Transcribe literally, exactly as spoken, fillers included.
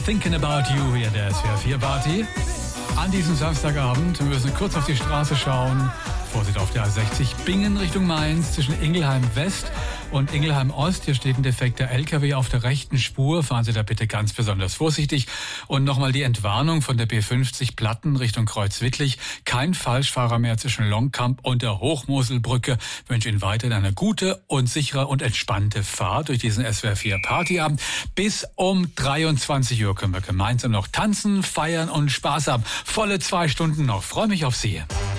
Thinking About You hier in der S W R vier Party. An diesem Samstagabend, wir müssen kurz auf die Straße schauen. Vorsicht auf der A sechzig, Bingen Richtung Mainz, zwischen Ingelheim West und Ingelheim Ost. Hier steht ein defekter L K W auf der rechten Spur. Fahren Sie da bitte ganz besonders vorsichtig. Und nochmal die Entwarnung von der B fünfzig Platten Richtung Kreuzwittlich. Kein Falschfahrer mehr zwischen Longkamp und der Hochmoselbrücke. Ich wünsche Ihnen weiterhin eine gute und sichere und entspannte Fahrt durch diesen S W R vier Partyabend. Bis um dreiundzwanzig Uhr können wir gemeinsam noch tanzen, feiern und Spaß haben. Volle zwei Stunden noch. Freue mich auf Sie.